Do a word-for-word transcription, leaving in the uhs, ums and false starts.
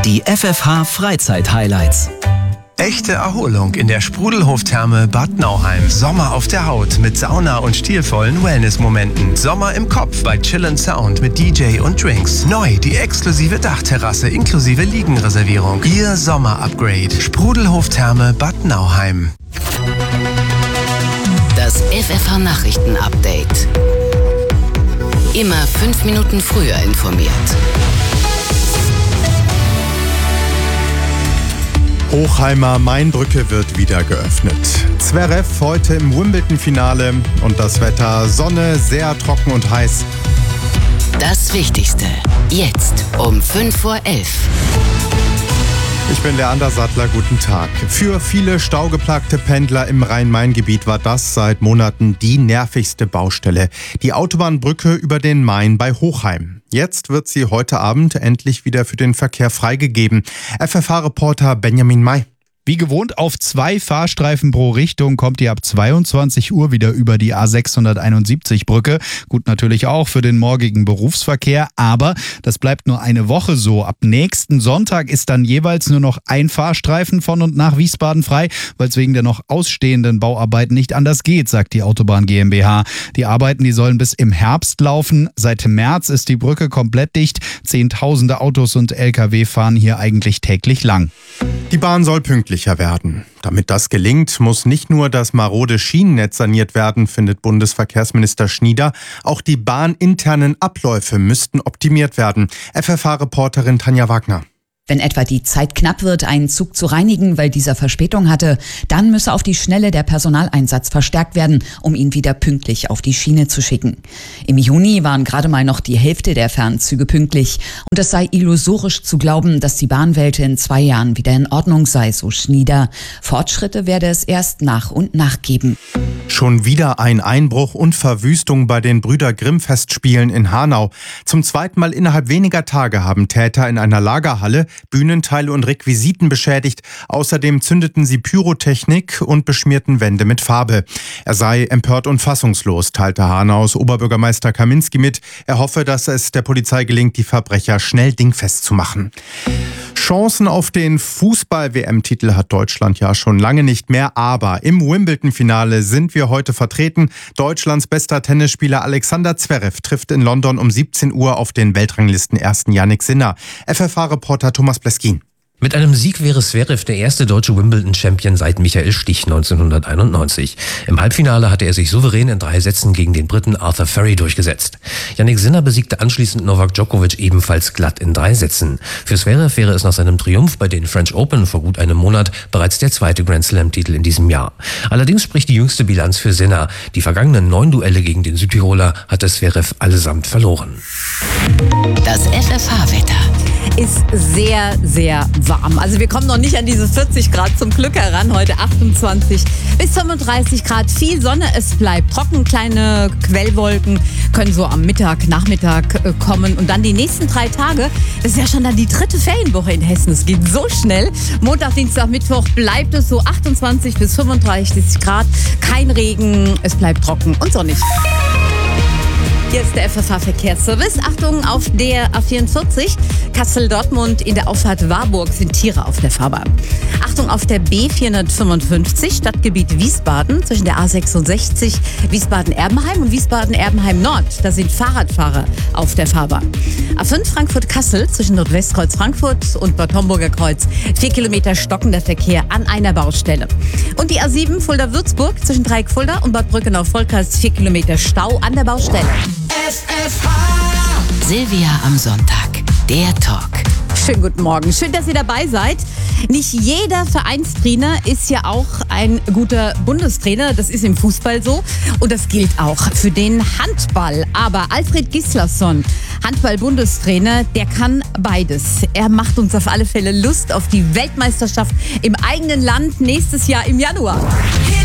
Die F F H-Freizeit-Highlights. Echte Erholung in der Sprudelhof-Therme Bad Nauheim. Sommer auf der Haut mit Sauna und stilvollen Wellness-Momenten. Sommer im Kopf bei Chill and Sound mit D J und Drinks. Neu die exklusive Dachterrasse inklusive Liegenreservierung. Ihr Sommer-Upgrade. Sprudelhof-Therme Bad Nauheim. Das F F H-Nachrichten-Update. Immer fünf Minuten früher informiert. Hochheimer Mainbrücke wird wieder geöffnet. Zverev heute im Wimbledon-Finale und das Wetter Sonne, sehr trocken und heiß. Das Wichtigste jetzt um fünf vor elf. Ich bin Leander Sattler, guten Tag. Für viele staugeplagte Pendler im Rhein-Main-Gebiet war das seit Monaten die nervigste Baustelle. Die Autobahnbrücke über den Main bei Hochheim. Jetzt wird sie heute Abend endlich wieder für den Verkehr freigegeben. F F H-Reporter Benjamin May. Wie gewohnt auf zwei Fahrstreifen pro Richtung kommt ihr ab zweiundzwanzig Uhr wieder über die A sechshunderteinundsiebzig Brücke. Gut, natürlich auch für den morgigen Berufsverkehr, aber das bleibt nur eine Woche so. Ab nächsten Sonntag ist dann jeweils nur noch ein Fahrstreifen von und nach Wiesbaden frei, weil es wegen der noch ausstehenden Bauarbeiten nicht anders geht, sagt die Autobahn GmbH. Die Arbeiten, die sollen bis im Herbst laufen. Seit März ist die Brücke komplett dicht. Zehntausende Autos und L K W fahren hier eigentlich täglich lang. Die Bahn soll pünktlicher werden. Damit das gelingt, muss nicht nur das marode Schienennetz saniert werden, findet Bundesverkehrsminister Schnieder. Auch die bahninternen Abläufe müssten optimiert werden. F F H-Reporterin Tanja Wagner. Wenn etwa die Zeit knapp wird, einen Zug zu reinigen, weil dieser Verspätung hatte, dann müsse auf die Schnelle der Personaleinsatz verstärkt werden, um ihn wieder pünktlich auf die Schiene zu schicken. Im Juni waren gerade mal noch die Hälfte der Fernzüge pünktlich. Und es sei illusorisch zu glauben, dass die Bahnwelt in zwei Jahren wieder in Ordnung sei, so Schnieder. Fortschritte werde es erst nach und nach geben. Schon wieder ein Einbruch und Verwüstung bei den Brüder Grimm-Festspielen in Hanau. Zum zweiten Mal innerhalb weniger Tage haben Täter in einer Lagerhalle Bühnenteile und Requisiten beschädigt. Außerdem zündeten sie Pyrotechnik und beschmierten Wände mit Farbe. Er sei empört und fassungslos, teilte Hanaus Oberbürgermeister Kaminski mit. Er hoffe, dass es der Polizei gelingt, die Verbrecher schnell dingfest zu machen. Chancen auf den Fußball-W M-Titel hat Deutschland ja schon lange nicht mehr, aber im Wimbledon-Finale sind wir heute vertreten. Deutschlands bester Tennisspieler Alexander Zverev trifft in London um siebzehn Uhr auf den Weltranglisten-Ersten Jannik Sinner. F F H-Reporter Thomas Bleskin. Mit einem Sieg wäre Zverev der erste deutsche Wimbledon-Champion seit Michael Stich neunzehnhunderteinundneunzig. Im Halbfinale hatte er sich souverän in drei Sätzen gegen den Briten Arthur Furry durchgesetzt. Jannik Sinner besiegte anschließend Novak Djokovic ebenfalls glatt in drei Sätzen. Für Zverev wäre es nach seinem Triumph bei den French Open vor gut einem Monat bereits der zweite Grand Slam-Titel in diesem Jahr. Allerdings spricht die jüngste Bilanz für Sinner. Die vergangenen neun Duelle gegen den Südtiroler hatte Zverev allesamt verloren. Das F F H-Wetter ist sehr, sehr warm. Also wir kommen noch nicht an diese vierzig Grad zum Glück heran. Heute achtundzwanzig bis fünfunddreißig Grad. Viel Sonne, es bleibt trocken. Kleine Quellwolken können so am Mittag, Nachmittag äh, kommen. Und dann die nächsten drei Tage, das ist ja schon dann die dritte Ferienwoche in Hessen. Es geht so schnell. Montag, Dienstag, Mittwoch bleibt es so achtundzwanzig bis fünfunddreißig Grad. Kein Regen, es bleibt trocken und sonnig. Hier ist der F F H-Verkehrsservice. Achtung, auf der A vierundvierzig Kassel-Dortmund in der Auffahrt Warburg sind Tiere auf der Fahrbahn. Achtung, auf der B vierhundertfünfundfünfzig Stadtgebiet Wiesbaden zwischen der A sechsundsechzig Wiesbaden-Erbenheim und Wiesbaden-Erbenheim-Nord. Da sind Fahrradfahrer auf der Fahrbahn. A fünf Frankfurt-Kassel zwischen Nordwestkreuz Frankfurt und Bad Homburger Kreuz. Vier Kilometer stockender Verkehr an einer Baustelle. Und die A sieben Fulda-Würzburg zwischen Dreieck Fulda und Bad Brückenau-Volkers. Vier Kilometer Stau an der Baustelle. F F H. Silvia am Sonntag. Der Talk. Schönen guten Morgen. Schön, dass ihr dabei seid. Nicht jeder Vereinstrainer ist ja auch ein guter Bundestrainer. Das ist im Fußball so. Und das gilt auch für den Handball. Aber Alfred Gislason, Handball-Bundestrainer, der kann beides. Er macht uns auf alle Fälle Lust auf die Weltmeisterschaft im eigenen Land nächstes Jahr im Januar.